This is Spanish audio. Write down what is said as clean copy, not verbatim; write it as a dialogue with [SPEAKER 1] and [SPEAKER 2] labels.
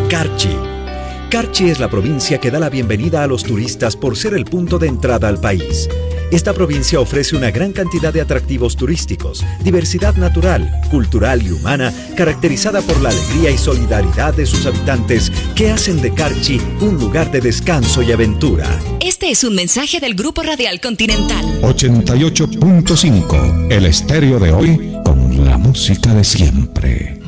[SPEAKER 1] Carchi. Carchi es la provincia que da la bienvenida a los turistas por ser el punto de entrada al país. Esta provincia ofrece una gran cantidad de atractivos turísticos, diversidad natural, cultural y humana, caracterizada por la alegría y solidaridad de sus habitantes que hacen de Carchi un lugar de descanso y aventura.
[SPEAKER 2] Este es un mensaje del Grupo Radial Continental.
[SPEAKER 3] 88.5, el estéreo de hoy con la música de siempre.